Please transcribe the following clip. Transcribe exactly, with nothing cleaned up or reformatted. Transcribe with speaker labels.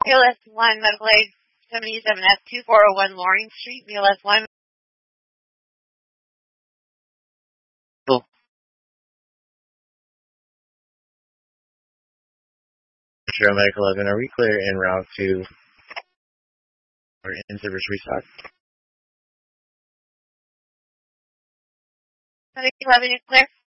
Speaker 1: A L S one Medical Aid seventy-seven S two four oh one Loring Street, A L S one.
Speaker 2: Cool. Sure, Medical eleven, are we clear en route to or in-service restock?
Speaker 1: Medical eleven, you clear?